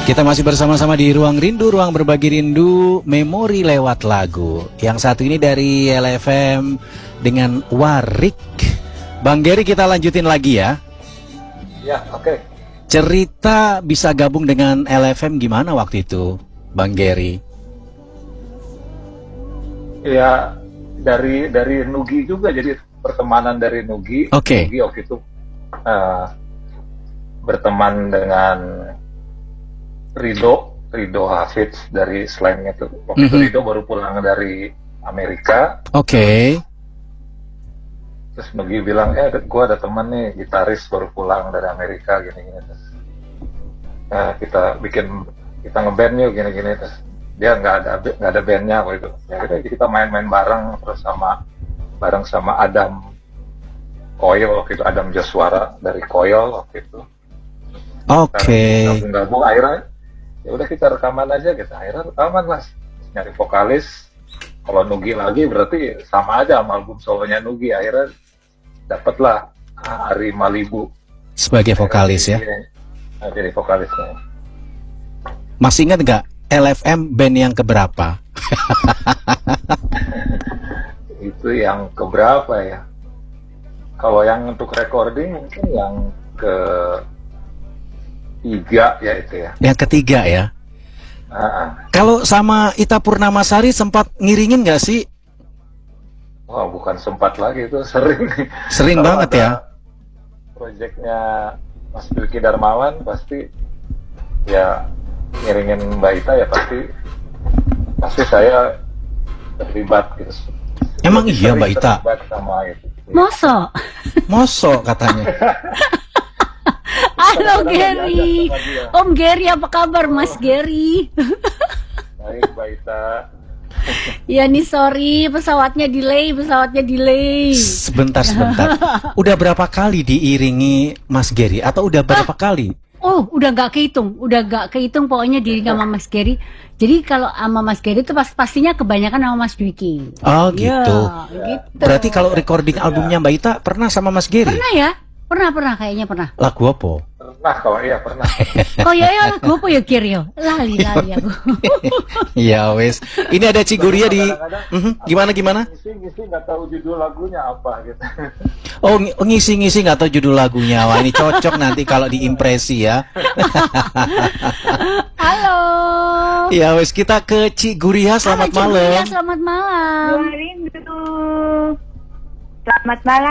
Kita masih bersama-sama di Ruang Rindu, ruang berbagi rindu, memori lewat lagu. Yang satu ini dari LFM dengan Warik. Bang Gary, kita lanjutin lagi ya. Ya, oke. Cerita bisa gabung dengan LFM gimana waktu itu, Bang Gary? Ya, dari Nugi juga, jadi pertemanan dari Nugi. Oke. Nugi waktu itu berteman dengan Rido Hafiz dari Slang itu. Waktu itu Rido baru pulang dari Amerika. Oke. Terus Nugi bilang, gue ada teman nih, gitaris baru pulang dari Amerika, gini-gini. Terus, kita ngeband yuk, gini-gini. Terus dia nggak ada bandnya waktu itu. Ya udah, kita main-main bareng, terus bareng sama Adam Coil waktu itu, Adam Joshua dari Coil waktu itu. Oke. Gabung akhirnya. Ya udah kita rekaman aja, kita akhirnya rekaman Mas, nyari vokalis. Kalau Nugi lagi berarti sama aja sama album solonya Nugi. Akhirnya dapatlah Ari Malibu sebagai vokalis ya. Jadi vokalisnya. Masih ingat nggak LFM band yang keberapa? Itu yang keberapa ya? Kalau yang untuk recording mungkin yang ketiga ya itu ya. Yang ketiga ya. Kalau sama Ita Purnamasari sempat ngiringin nggak sih? Wah, bukan sempat lagi, itu sering. Sering banget ya. Proyeknya Mas Bilky Darmawan pasti ya ngiringin Mbak Ita, ya pasti saya terlibat gitu. Emang iya Mbak Ita? Sama itu. Mosok katanya. Halo Gary, Om Gary, apa kabar Mas Gary? Baik Mbak Ita. Ya nih, sorry, pesawatnya delay. Sebentar. Udah berapa kali diiringi Mas Gary? Atau udah berapa kali? Oh, udah gak kehitung pokoknya diiringi sama Mas Gary. Jadi kalau sama Mas Gary itu pastinya kebanyakan sama Mas Dwiki. Oh gitu. Ya, gitu. Berarti kalau recording albumnya Mbak Ita pernah sama Mas Gary? Pernah ya? Pernah, kayaknya pernah. Lagu apa? Pernah. Oh ya, lagu apa ya Gary? Lali aku. Ya wes. Ini ada Ciguria di gimana? Ngisi nggak tahu judul lagunya apa gitu. Oh, ngisi nggak tahu judul lagunya. Wah, ini cocok nanti kalau diimpresi ya. Halo. Ya wes, kita ke Ciguria. Selamat malam. Selamat malam. Rindu. Selamat malam.